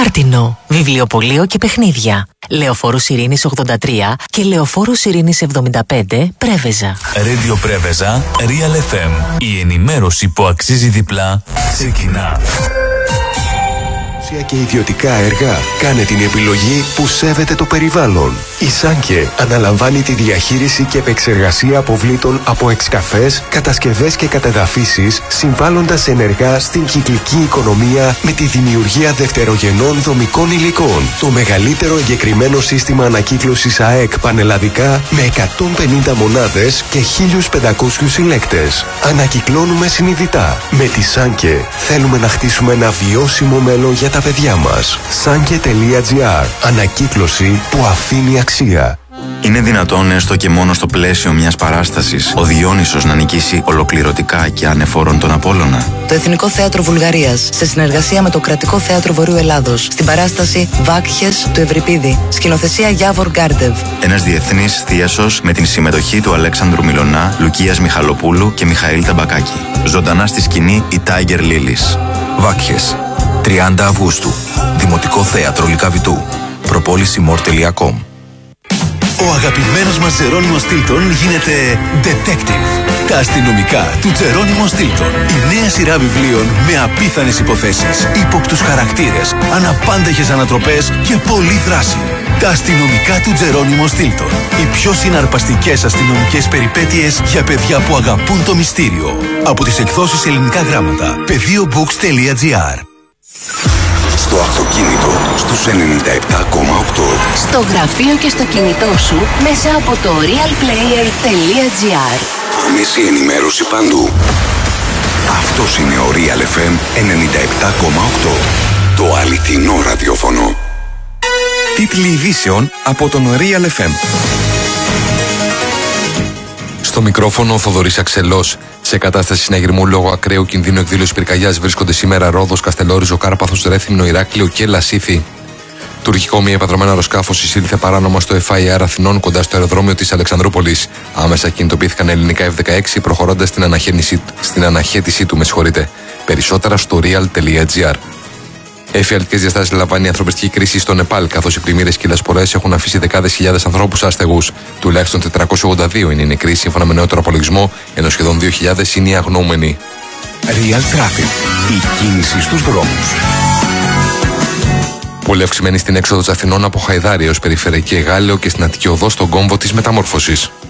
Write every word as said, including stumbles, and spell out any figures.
Χάρτινο, βιβλιοπωλείο και παιχνίδια. Λεωφόρος Ειρήνης ογδόντα τρία και Λεωφόρος Ειρήνης εβδομήντα πέντε, Πρέβεζα. Radio Πρέβεζα, Real εφ εμ. Η ενημέρωση που αξίζει διπλά ξεκινά. Και ιδιωτικά έργα. Κάνε την επιλογή που σέβεται το περιβάλλον. Η Σάνκε αναλαμβάνει τη διαχείριση και επεξεργασία αποβλήτων από εξκαφές, κατασκευές και κατεδαφίσεις, συμβάλλοντας ενεργά στην κυκλική οικονομία με τη δημιουργία δευτερογενών δομικών υλικών. Το μεγαλύτερο εγκεκριμένο σύστημα ανακύκλωσης ΑΕΚ πανελλαδικά με εκατόν πενήντα μονάδες και χίλιους πεντακόσιους συλλέκτες. Ανακυκλώνουμε συνειδητά. Με τη Σάνκε θέλουμε να χτίσουμε ένα βιώσιμο μέλλον για τα παιδιά μας. Sanke τελεία τζι άρ. Ανακύκλωση που αφήνει αξία. Είναι δυνατόν έστω και μόνο στο πλαίσιο μιας παράστασης ο Διόνυσος να νικήσει ολοκληρωτικά και ανεφόρον τον Απόλλωνα? Το Εθνικό Θέατρο Βουλγαρίας, σε συνεργασία με το Κρατικό Θέατρο Βορείου Ελλάδος, στην παράσταση Βάκχες του Ευρυπίδη, σκηνοθεσία Γιάβορ Γκάρντεβ. Ένας διεθνής θίασος με την συμμετοχή του Αλέξανδρου Μιλωνά, Λουκίας Μιχαλοπούλου και Μιχαήλ Ταμπακάκη. Ζωντανά στη σκηνή η Tiger Lilies. Βάκχες, τριάντα Αυγούστου, Δημοτικό Θέατρο Λυκαβητού. προπόληση μορ τελεία κομ. Ο αγαπημένος μας Τζερόνιμο Στίλτον γίνεται detective. Τα αστυνομικά του Τζερόνιμο Στίλτον. Η νέα σειρά βιβλίων με απίθανες υποθέσεις, ύποπτους χαρακτήρες, αναπάντεχες ανατροπές και πολλή δράση. Τα αστυνομικά του Τζερόνιμο Στίλτον. Οι πιο συναρπαστικές αστυνομικές περιπέτειες για παιδιά που αγαπούν το μυστήριο. Από τις εκδόσεις Ελληνικά Γράμματα. πεδίο μπουκς τελεία τζι άρ. Στο αυτοκίνητο, στους ενενήντα επτά κόμμα οκτώ. Στο γραφείο και στο κινητό σου, μέσα από το real player τελεία τζι άρ. Άμεση ενημέρωση παντού. Αυτός είναι ο Real εφ εμ ενενήντα επτά κόμμα οκτώ. Το αληθινό ραδιόφωνο. Τίτλοι ειδήσεων από τον Real εφ εμ. Στο μικρόφωνο ο Θοδωρής Αξελός. Σε κατάσταση συναγερμού λόγω ακραίου κινδύνου εκδήλωση πυρκαγιάς βρίσκονται σήμερα Ρόδος, Καστελόριζο, Κάρπαθος, Ρέθυμνο, Ηράκλειο και Λασίθι. Τουρκικό μη επανδρωμένο αεροσκάφος εισήλθε παράνομα στο εφ άι αρ Αθηνών κοντά στο αεροδρόμιο της Αλεξανδρούπολης. Άμεσα κινητοποιήθηκαν ελληνικά εφ δεκαέξι προχωρώντας στην, στην αναχέτησή του. Με συγχωρείτε. Περισσότερα στο real τελεία τζι άρ. Εφιαλτικές διαστάσεις λαμβάνει η ανθρωπιστική κρίση στο Νεπάλ, καθώς οι πλημμύρες και οι λασπορές έχουν αφήσει δεκάδες χιλιάδες ανθρώπους άστεγους. Τουλάχιστον τετρακόσιοι ογδόντα δύο είναι οι νεκροί, σύμφωνα με νεότερο απολογισμό, ενώ σχεδόν δύο χιλιάδες είναι οι αγνοούμενοι. Real Traffic. Η κίνηση στους δρόμους. Πολύ αυξημένη στην έξοδο της Αθηνών από Χαϊδάρι έως Περιφερειακή Εγάλεο και στην Αττική Οδό στον κόμβο της Μεταμόρφωσης.